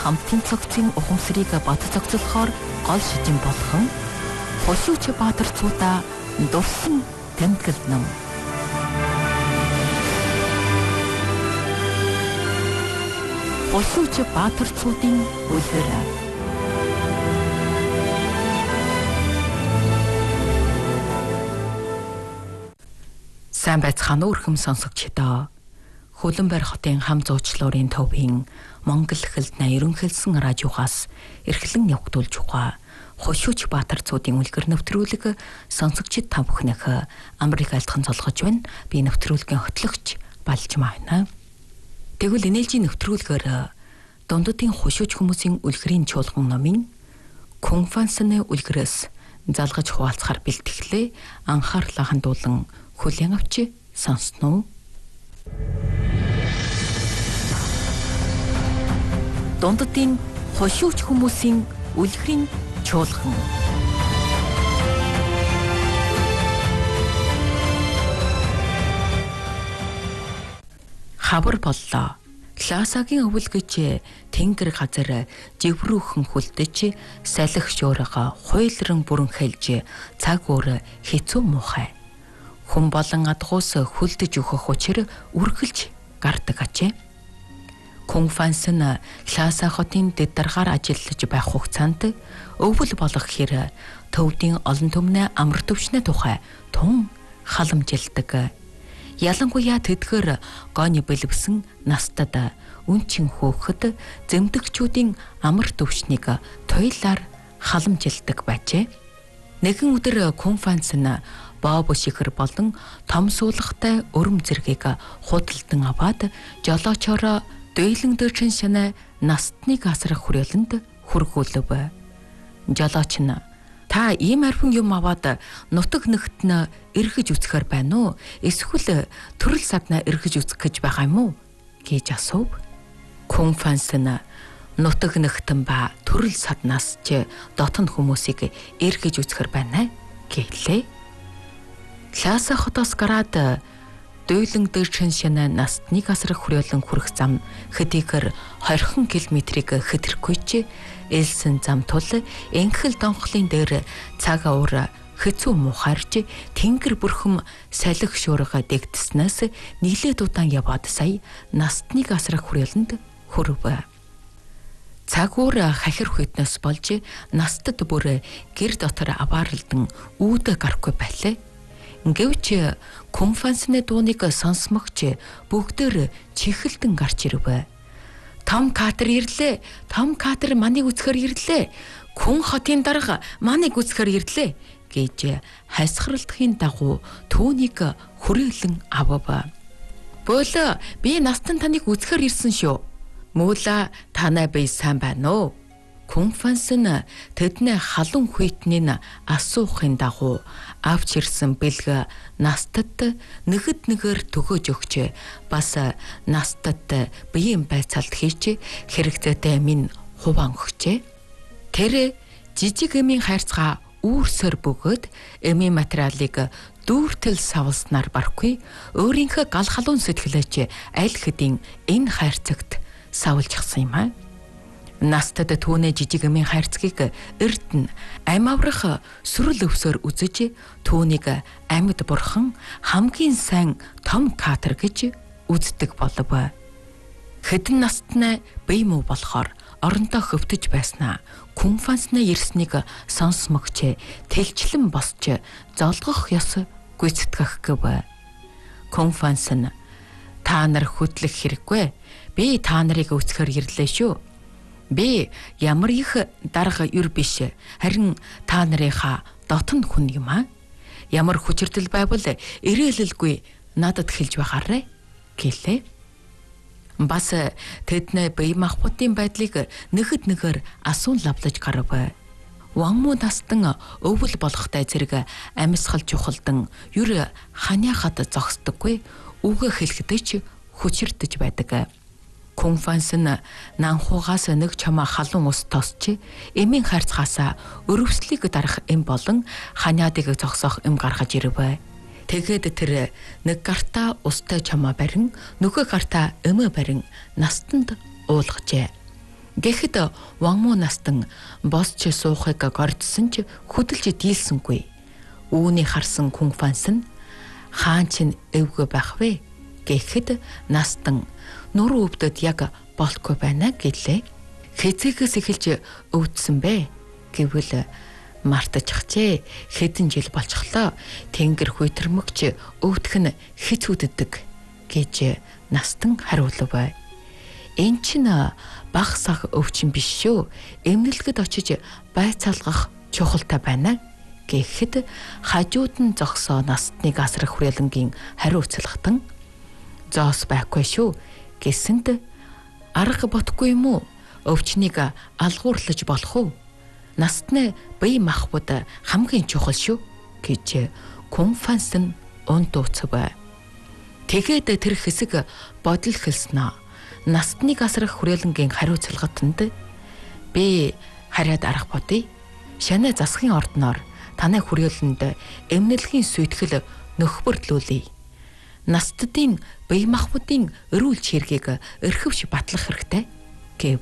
хамтын цогцын ухамсарыг бат цогцлохоор гол шижин болгон хошууч баатарцуудаа дурсан тэмдэглэл нам. Хошууч баатарцуудын үлгэр. Сайн байцгаана уу өрхөм сонсогчдоо. Хөлбөмбөр хотын хам зуучлалын төвийн Монгол хэлний ерөнхийлсөн радиогоос эрхлэн явагдуулж байгаа Хошууч баатарцуудын үлгэр нэвтрүүлэг сонсогчид та бүхнийхээ Америк айлтхан цолгож байна. Би нэвтрүүлгийн хөтлөгч Балж маана. Тэгвэл инээлжийн нэвтрүүлгээр дундуудын хошууч хүмүүсийн үлгэрийн чуулган номын Конфансны үлгэрээс залгаж хуваалцахаар бэлтгэлээ анхаарлаа хандуулан хүлээн авч сонсноо. Дундуудын хошууч хүмүүсийн үлгэрийн чуулган. Хабар боллоо. Ласагийн өвөл гэж тэнгэр газар живрүүхэн хүлдэж салхи шуурга хуйлран бүрэн хэлж цаг өөр хэцүү муухай. Хүн болон адгуус хүлдэж өгөх учир үргэлж гардаг ажээ. Конфанс нь Ласа хотын дэддаргаар ажиллаж байх хугацаанд өвөл болох хэр төвдийн олон түмнээ амар төвчнээ тухай тун халамжилдаг. Ялангуяа тэдгээр гооны бэлвсэн настад үнчин хөөхд зэмдэгчүүдийн амар төвчнийг туйлаар халамжилдаг байжээ. Нэгэн өдөр Конфанс нь Боб шихэр болон том суулгатай өрөм зэргийг худалдан аваад жолоочоор дөйлөн дөчин шанаа настныг асрах хүрээлэнд хүргүүлв. Жолооч нь та ийм арвин юм аваад нутаг нэгт нь эргэж үцхээр байна уу? Эсвэл төрөл саднаа эргэж үцэх гэж байгаа юм уу? гэж асуув. Конфанс нь нутаг нэгтэн ба төрөл саднаас ч дотн хүмүүсийг эргэж үцхээр байна гэлээ. Ласа хотоос гараад дөйлөн дөчин шанаа настныг асрах хүрээлэн хүрэх зам хэдийгээр 20 км-ийг хэтрэхгүйч элсэн зам тул энхэл донхлын дээр цаг уур хэцүү мухаарж тэнгэр бүрхэм салхи шуурга дэгдснээс нийлээд удаан яваад сая настныг асрах хүрээлэнд хүрв. Цаг уур хахир хүйтнээс болж настад бүр гэр дотор абаарлдан үүд гарахгүй байлаа. Гэвч Конфансны дууныг сонсмогч бүгдээр чихэлдэн гарч ирв. Том Катер ирлээ. Том Катер маныг үцхээр ирлээ. Хүн хотын дарга маныг үцхээр ирлээ гэж хайсгаралдахын дагуу түүнийг хүрээлэн авав. Бөөлө би настан таныг үцхээр ирсэн шүү. Муула танай бие сайн байна уу? Конфанс нь тэдний халуун хүйтнийг асуухын дагуу авч ирсэн бэлэг настад нэгэд нэгээр төгөөж өгч бас настад биеийн байцаалт хийж хэрэгцээтэй минь хуваан өгчээ. Тэр жижиг эмийн хайрцгаа үүрсээр бөгөөд эмийн материалыг дүүртэл савлснаар барахгүй өөрийнхөө гал халуун сэтгэлээч аль хэдийн энэ хайрцагт савлжчихсан юм аа. Настад түүний жижиг эмийн хайрцгийг эрдэнэ ам аврах сүрэл өвсөөр үзэж түүнийг амьд бурхан хамгийн сайн том Катер гэж үздэг болов. Хэдэн настнаа бие муу болохоор оронтой хөвтөж байснаа Конфансны ирснийг сонсмогч тэлчлэн босч золгох ёс гүйцэтгэх гэв. Конфанс нь та нар хөдлөх хэрэггүй. Би та нарыг үцхээр ирлээ шүү. Би ямар их дарга юр биш харин та нарынхаа дотн хүн юм аа. Ямар хүчирдэл байвал ирээлэлгүй надад хэлж байгаарэ гэлээ. Бас тэдний бие махбодын байдлыг нэгэд нэгээр асуун лавлаж гарав. Ванмуу настан өвөл болохтай зэрэг амьсгал чухалдан юр ханяахад зогсдоггүй үгээ хэлэхдэж хүчирдэж байдаг. Конфанс нь нанхуугаас нэг чамаа халуун ус тосч эмийн хайрцгаасаа өрөвслийг дарах эм болон ханиадыг зогсоох эм гаргаж ирв. Тэгээд тэр нэг гартаа устай чамаа барин нөгөө гартаа эмээ барин настанд уулгажээ. Гэхэд Ван Му настан босч суухыг гордсон ч хөдөлж дийлсэнгүй. Үүнийг харсан Кунг Фанс нь хаан чинь эвгүй байх вэ гэхэд настан нуруу өвдөд яг болтгүй байна гэлээ. Хэзээгээс эхэлж өвдсөн бэ гэвэл мартажчихжээ. Хэдэн жил болчихлоо. Тэнгэр хүйтэрмөгч өвдөх нь хэц үддэг гэж настан хариулв. Энд чинь баг сах өвчин биш шүү. Эмнэлгэд очиж байцаалгах чухалтай байна гэхэд хажууд нь зогсоо настныг асрах хүрээлэнгийн хариуцлагатан зоос байхгүй шүү гэсэнд арга бодохгүй юм уу? Өвчнийг алгуурлаж болох уу? Настны бие махбод хамгийн чухал шүү гэж Кунг Фанс нь унтууцв. Тэгээд тэр хэсэг бодол хэлснэ. Настныг асрах хүрээлэнгийн хариуцлагатанд би хараад арга бодъё. Шанаа засгийн ордноор танай хүрээлэнд эмнэлгийн сүйтгэл нөхбөрлүүлье. Настдын бие махбодын өрүүл чиргийг өрхөвч батлах хэрэгтэй гэв.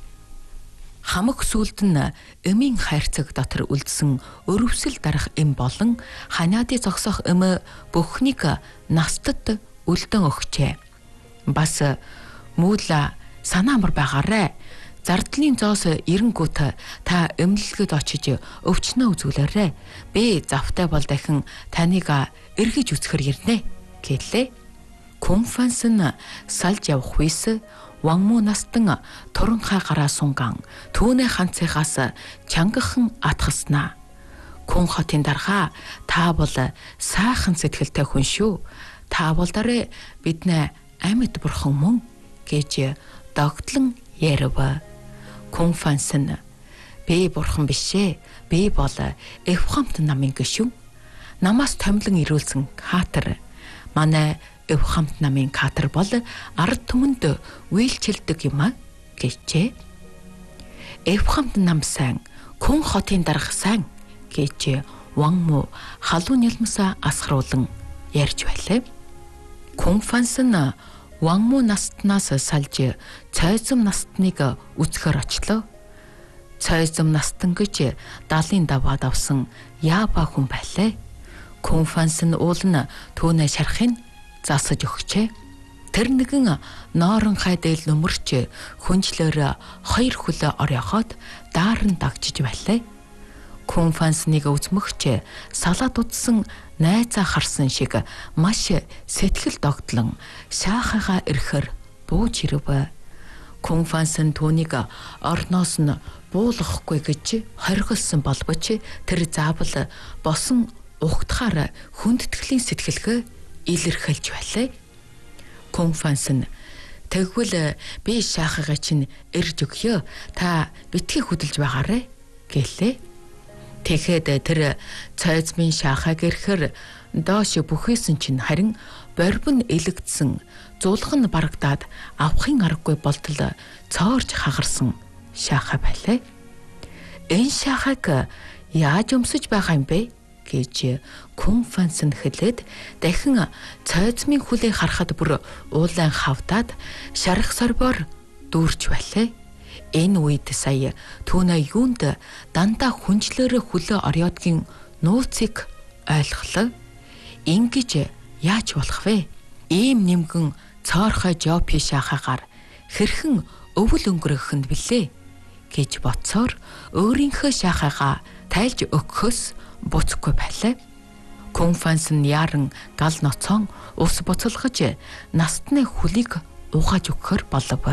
Хамаг сүлд нь эмийн хайрцаг дотор үлдсэн өрөвсөл дарах эм болон ханиадыг зогсоох эм бүхнийг настад үлдэн өгчээ. Бас муула санаамар байгаарэ. Зардлын зоос эренгүүт та эмнэлгэд очиж өвчнөө үзүүлээрэ. Би завтай бол дахин таныг эргэж үзэхэр ирнэ гэлээ. Кунг Фанс нь салж явах үес Ван Му настан туранхай гараа сунган түүний ханцыгаас чангахан атгалснаа. Кун хотын дарга та бол сайхан сэтгэлтэй хүн шүү. Та болдорой биднээ амьд бурхан мөн гэж догтлон ярив. Кунг Фанс нь би бурхан бишээ. Би бол Эвхамт намын гишүүн. Намаас томлон ирүүлсэн Катер. Манай Эвхамт намын Катер бол ард түмэнд үйлчилдэг юм гэжээ. Эвхамт нам сайн, Кун хотын дарга сайн гэж Ван Му халуун нялмсаа асгаруулan ярьж байлаа. Кунг Фанс нь Ван Му настнаас салж цайзам настныг үзэхэр очлоо. Цайзам настан гэж далын даваад авсан яаба хүн байлаа. Кунг Фанс нь уул нь түүнээ шарахын засаж өгчээ. Тэр нэгэн ноорон хайдэл нүмерч хүнчлэр хоёр хөлөө орёоход дааран дагчиж байлаа. Кунг Фанснийг үзмөгч салаад утсан найзаа харсан шиг маш сэтгэл догтлон шаахаага ирэхэр бууж ирэв. Кунг Фанс нь түүнийг орноос нь буулгахгүй гэж хоригдсон болбоч тэр заавал босон ухтахаар хүндэтгэлийн сэтгэлгээ илэрхийлж байлаа. Кунг Фанс нь тэгвэл би шаахаага чинь ирж өгье. Та битгий хөдөлж байгаарэ гэлээ. Тэгэхэд тэр цайзмын шаахааг ирэхэр доош бүхээсэн чинь харин борбон элэгдсэн зулган барагдаад авахын аргагүй болтол цоорж хагарсан шаахаа байлаа. Энэ шаахааг яаж өмсөж байгаа юм бэ гэж Кунг Фанс нь хэлээд дахин цайзмын хүлээ харахад бүр уулан хавдаад шарах сорбоор дүүрч байлаа. Энэ үед сая түүнээ юунд дандаа хүнчлээрээ хөлөө орёодгийн нууцыг ойлголоо. Ингэж яаж болох вэ? Ийм нэмгэн цоорхой жопи шахаагаар хэрхэн өвөл өнгөрөх нь билээ гэж бодсоор өөрийнхөө шахаагаа тайлж өгөхөөс буцахгүй байлаа. Кунг Фанс нь яран гал ноцон ус буцалгаж настны хөлийг угааж өгөхөр болов.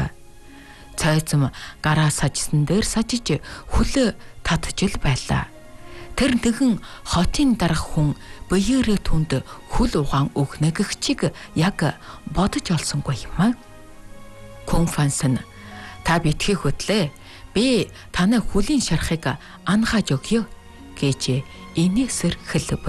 Цайзам гараа сажсан дээр сажиж хөлөө татжил байлаа. Тэр нэгэн хотын дарга хүн биеэрээ түнд хөл угаан өгнө гэгчиг яг бодож олсонгүй юм. Кунг Фанс нь та битгий хөдлөө. Би танай хөлийн шарахыг анхааж өгье гэж инээсэр хэлв.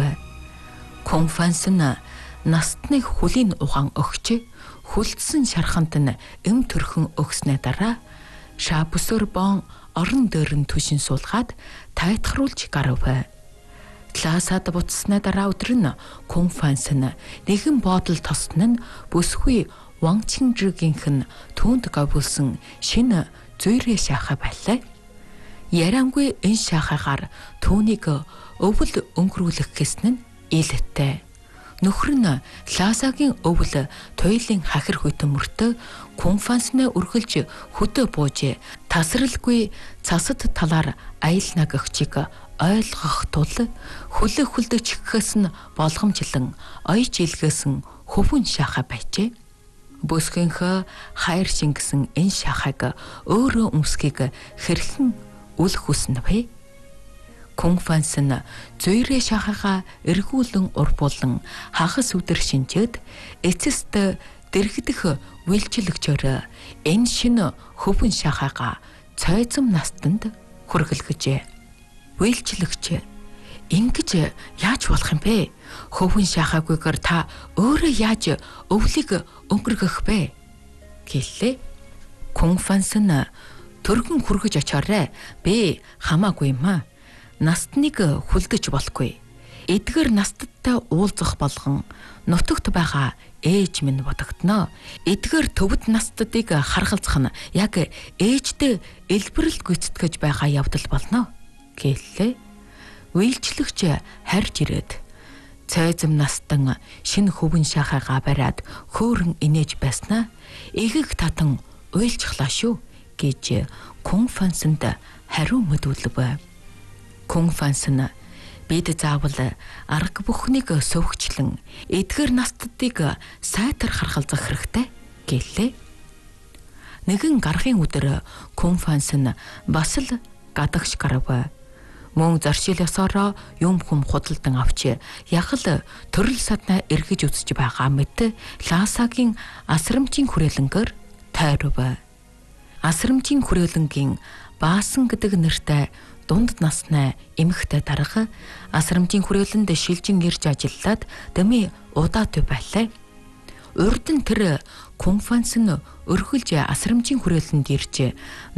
Кунг Фанс нь настны хөлийн угаан өгч хүлдсэн шарханд нь эм төрхөн өгснээ дараа шабүсөр бон орон дээр нь түшин суулгаад тайтгаруулж гарав. Тлаасад буцснаа дараа өдөр нь Кунг Фанс нь нэгэн бодол тосн нь бүсгүй Ван Чинжигийнх нь түүнд гавүүлсэн шинэ зөөрэ шахаа байлаа. Ярангүй энэ шахаагаар түүнийг өвөл өнгөрүүлэх гэсэн нь ээлтэй. Нөхөр нь Ласагийн өвөл туйлын хахир хөтөмөртөө Кунфансны өргөлж хөдөө бууж тасралгүй цасад талаар аялна гэгчийг ойлгох тул хөлөө хүлдэгчхээс нь болгомжлон оёж илгээсэн хөвөн шахаа байжээ. Бөсгөнхөө хайр шингэсэн энэ шахааг өөрөө өмсгийг хэрхэн үл хүснэ вэ? Кунфанс нь зөөрэ шахаага эргүүлэн урбуулан хагас өдөр шинжээд эцэст дэрэгдэх үйлчлэгчөөр энэ шинэ хөвөн шахаага цойзом настанд хүргэлгэжээ. Үйлчлэгч ингэж яаж болох юм бэ? Хөвөн шахаагүйгээр та өөрөө яаж өвлийг өнгөргөх бэ? Гэлээ. Кунфанс нь төргөн хүргэж очоорой. Би хамаагүй юм аа. Настныг хүлдэж болохгүй. Эдгээр настадтай уулзах болгон нутагт байгаа ээж минь бодогдно. Эдгээр төвд настадыг харгалзах нь яг ээжтэй элбэрэлт гүйцэтгэж байгаа явдал болно гэлээ. Үйлчлэгч харж ирээд цайзам настан шинэ хөвөн шахаагаа бариад хөөрөн инээж байснаа игэг татан уйлчихлаа шүү гэж Кунфансанд хариу мэдүүлв. Кунфанс нь бид заавал арга бүхнийг сөвгчлэн эдгээр настадыг сайтар харгалзах хэрэгтэй гэлээ. Нэгэн гарахын өдөр Кунфанс нь бас л гадагш гарав. Мөн зоршилосоор юм хүм худалдан авч яг л төрөл саднаа эргэж үзэж байгаа мэт Ласагийн асрамжийн хүрээлэнгээр тойров. Асрамжийн хүрээлэнгийн Баасан гэдэг нэртэй дунд насны эмэгтэй дарга асрамжийн хүрээлэнд шилжин ирж ажиллаад дэмий удаад байлаа. Урд нь тэр Кунфанс нь өргөлж асрамжийн хүрээлэнд ирж